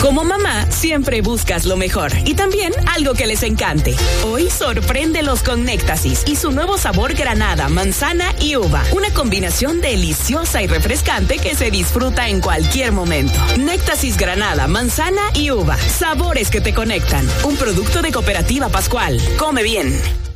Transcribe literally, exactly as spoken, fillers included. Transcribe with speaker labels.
Speaker 1: Como mamá, siempre buscas lo mejor y también algo que les encante. Hoy sorpréndelos con Néctasis y su nuevo sabor granada, manzana y uva. Una combinación deliciosa y refrescante que se disfruta en cualquier momento. Néctasis granada, manzana y uva. Sabores que te conectan. Un producto de Cooperativa Pascual. Come bien.